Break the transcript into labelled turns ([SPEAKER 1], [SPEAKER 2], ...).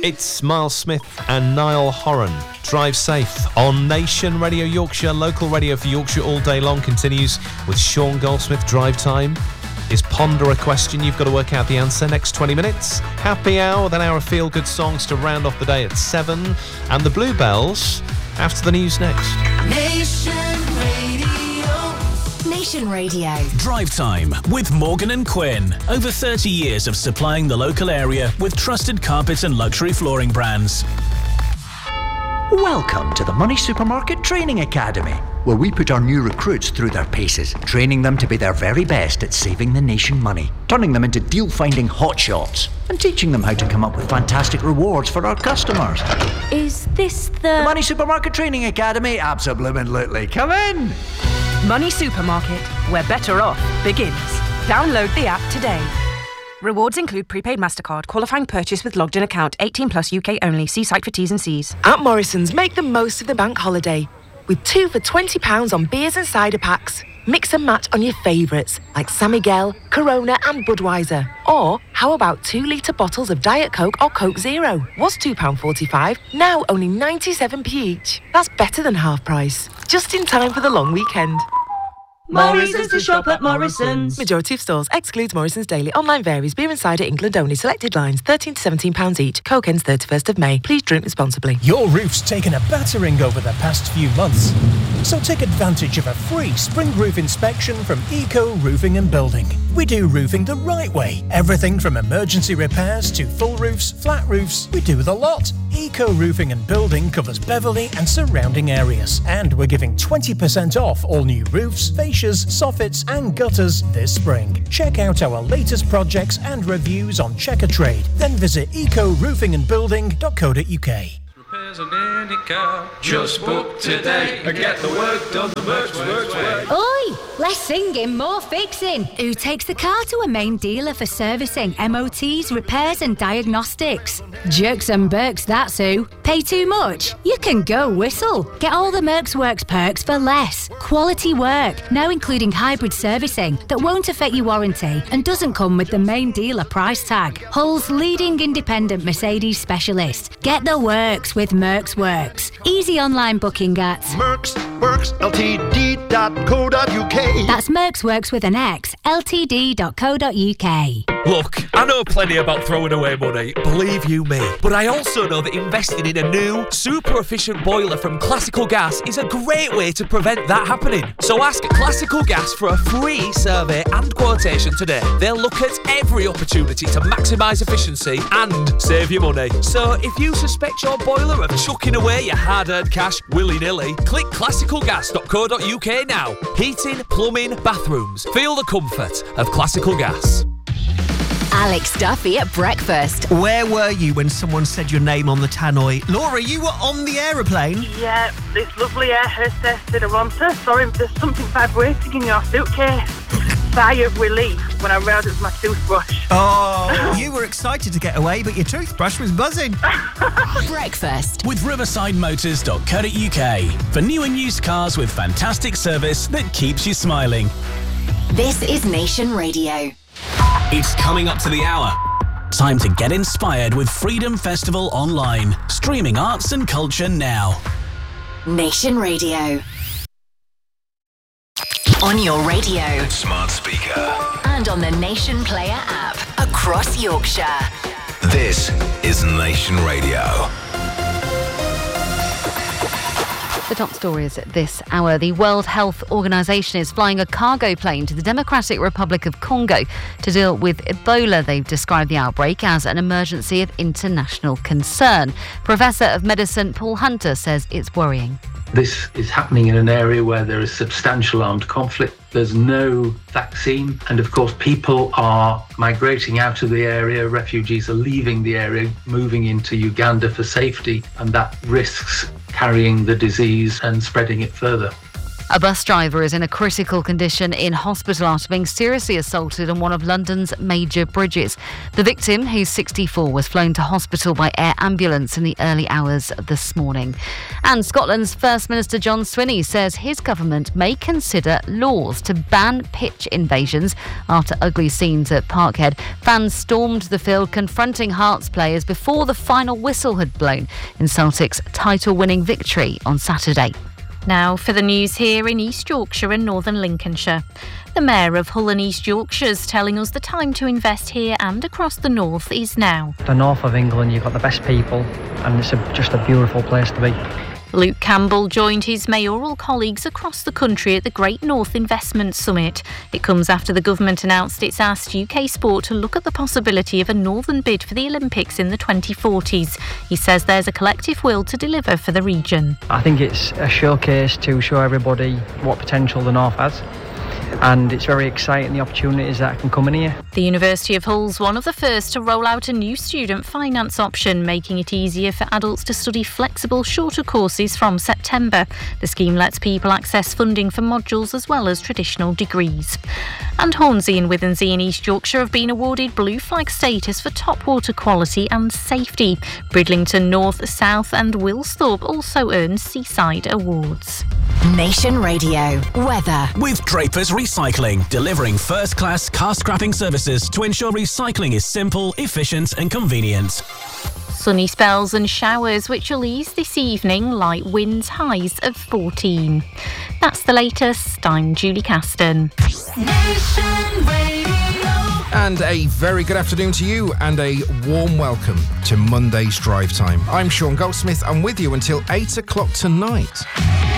[SPEAKER 1] It's Miles Smith and Niall Horan. Drive safe on Nation Radio Yorkshire. Local radio for Yorkshire all day long continues with Sean Goldsmith. Drive time is ponder a question. You've got to work out the answer. Next 20 minutes. Happy hour, then hour of feel-good songs to round off the day at 7. And the Bluebells after the news next.
[SPEAKER 2] Nation Radio. Nation Radio.
[SPEAKER 3] Drive time with Morgan and Quinn. Over 30 years of supplying the local area with trusted carpet and luxury flooring brands.
[SPEAKER 4] Welcome to the Money Supermarket Training Academy, where we put our new recruits through their paces, training them to be their very best at saving the nation money, turning them into deal-finding hotshots, and teaching them how to come up with fantastic rewards for our customers.
[SPEAKER 5] Is this the
[SPEAKER 4] Money Supermarket Training Academy? Absolutely. Come in!
[SPEAKER 6] Money Supermarket, where better off begins. Download the app today. Rewards include prepaid MasterCard, qualifying purchase with logged in account, 18 plus UK only. See site for T's and C's.
[SPEAKER 7] At Morrison's, make the most of the bank holiday with 2 for £20 on beers and cider packs. Mix and match on your favourites like San Miguel, Corona and Budweiser. Or how about 2-litre bottles of Diet Coke or Coke Zero? Was £2.45, now only 97p each. That's better than half price. Just in time for the long weekend.
[SPEAKER 5] Morrison's to shop at Morrison's.
[SPEAKER 7] Majority of stores excludes Morrison's Daily. Online varies. Beer and cider England only. Selected lines £13 to £17 each. Coke ends 31st of May. Please drink responsibly.
[SPEAKER 8] Your roof's taken a battering over the past few months. So take advantage of a free spring roof inspection from Eco Roofing and Building. We do roofing the right way. Everything from emergency repairs to full roofs, flat roofs. We do the lot. Eco Roofing and Building covers Beverley and surrounding areas. And we're giving 20% off all new roofs, fascias, soffits and gutters this spring. Check out our latest projects and reviews on Checker Trade. Then visit ecoroufingendbuilding.co.uk.
[SPEAKER 9] Repairs on any car. Just book today and get the work done the Mercs way.
[SPEAKER 10] Oi! Less singing, more fixing. Who takes the car to a main dealer for servicing, MOTs, repairs and diagnostics? Jerks and Berks, that's who. Pay too much? You can go whistle. Get all the Mercs Works perks for less. Quality work, now including hybrid servicing that won't affect your warranty and doesn't come with the main dealer price tag. Hull's leading independent Mercedes specialist. Get the works with Mercs Works. Easy online booking at
[SPEAKER 11] mercsworksltd.co.uk.
[SPEAKER 10] That's Mercs Works with an X, ltd.co.uk.
[SPEAKER 12] Look, I know plenty about throwing away money, believe you me. But I also know that investing in a new, super efficient boiler from Classical Gas is a great way to prevent that happening. So ask Classical Gas for a free survey and quotation today. They'll look at every opportunity to maximise efficiency and save you money. So if you suspect your boiler of chucking away your hard-earned cash willy-nilly, click classicalgas.co.uk now. Heating, plumbing, bathrooms. Feel the comfort of Classical Gas.
[SPEAKER 2] Alex Duffy at breakfast.
[SPEAKER 13] Where were you when someone said your name on the tannoy? Laura, you were on the aeroplane?
[SPEAKER 14] Yeah, this lovely air hostess did a runter. Sorry, there's something vibrating in your suitcase. Sigh of relief when I realised it was my toothbrush.
[SPEAKER 13] Oh, you were excited to get away, but your toothbrush was buzzing.
[SPEAKER 2] Breakfast
[SPEAKER 3] with riversidemotors.co.uk for new and used cars with fantastic service that keeps you smiling.
[SPEAKER 2] This is Nation Radio.
[SPEAKER 3] It's coming up to the hour. Time to get inspired with Freedom Festival Online. Streaming arts and culture now.
[SPEAKER 2] Nation Radio. On your radio,
[SPEAKER 15] smart speaker,
[SPEAKER 2] and on the Nation Player app across Yorkshire.
[SPEAKER 15] This is Nation Radio.
[SPEAKER 16] The top stories at this hour. The World Health Organization is flying a cargo plane to the Democratic Republic of Congo to deal with Ebola. They've described the outbreak as an emergency of international concern. Professor of Medicine Paul Hunter says it's worrying.
[SPEAKER 17] This is happening in an area where there is substantial armed conflict. There's no vaccine. And of course, people are migrating out of the area. Refugees are leaving the area, moving into Uganda for safety. And that risks carrying the disease and spreading it further.
[SPEAKER 16] A bus driver is in a critical condition in hospital after being seriously assaulted on one of London's major bridges. The victim, who's 64, was flown to hospital by air ambulance in the early hours of this morning. And Scotland's First Minister John Swinney says his government may consider laws to ban pitch invasions after ugly scenes at Parkhead. Fans stormed the field confronting Hearts players before the final whistle had blown in Celtic's title-winning victory on Saturday.
[SPEAKER 11] Now for the news here in East Yorkshire and Northern Lincolnshire. The Mayor of Hull and East Yorkshire's telling us the time to invest here and across the north is now.
[SPEAKER 18] The north of England, you've got the best people and it's just a beautiful place to be.
[SPEAKER 11] Luke Campbell joined his mayoral colleagues across the country at the Great North Investment Summit. It comes after the government announced it's asked UK Sport to look at the possibility of a northern bid for the Olympics in the 2040s. He says there's a collective will to deliver for the region.
[SPEAKER 18] I think it's a showcase to show everybody what potential the north has. And it's very exciting, the opportunities that can come in here.
[SPEAKER 11] The University of Hull's one of the first to roll out a new student finance option, making it easier for adults to study flexible, shorter courses from September. The scheme lets people access funding for modules as well as traditional degrees. And Hornsey and Withensey in East Yorkshire have been awarded Blue Flag status for top water quality and safety. Bridlington North, South and Wilsthorpe also earned Seaside Awards.
[SPEAKER 2] Nation Radio weather
[SPEAKER 3] with Draper's Recycling, delivering first-class car scrapping services to ensure recycling is simple, efficient and convenient.
[SPEAKER 11] Sunny spells and showers which will ease this evening, light winds, highs of 14. That's the latest. I'm Julie Caston.
[SPEAKER 19] And a very good afternoon to you and a warm welcome to Monday's Drive Time. I'm Sean Goldsmith. I'm with you until 8 o'clock tonight.